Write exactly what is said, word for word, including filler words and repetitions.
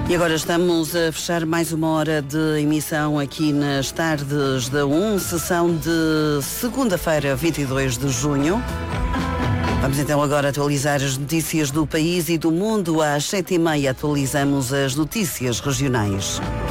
E agora estamos a fechar mais uma hora de emissão aqui nas tardes da um, sessão de segunda-feira, vinte e dois de junho. Vamos então agora atualizar as notícias do país e do mundo. Às sete e meia atualizamos as notícias regionais.